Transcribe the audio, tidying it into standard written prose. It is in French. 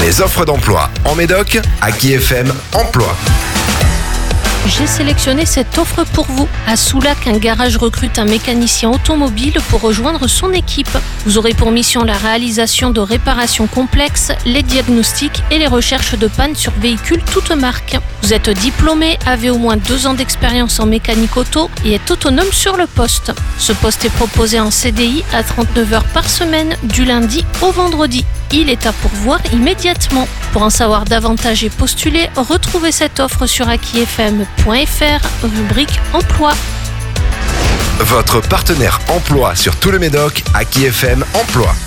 Les offres d'emploi en Médoc, Aki FM Emploi. J'ai sélectionné cette offre pour vous. À Soulac, un garage recrute un mécanicien automobile pour rejoindre son équipe. Vous aurez pour mission la réalisation de réparations complexes, les diagnostics et les recherches de panne sur véhicules toutes marques. Vous êtes diplômé, avez au moins 2 ans d'expérience en mécanique auto et êtes autonome sur le poste. Ce poste est proposé en CDI à 39 heures par semaine, du lundi au vendredi. Il est à pourvoir immédiatement. Pour en savoir davantage et postuler, retrouvez cette offre sur akifm.fr, rubrique emploi. Votre partenaire emploi sur tout le Médoc, Aki FM Emploi.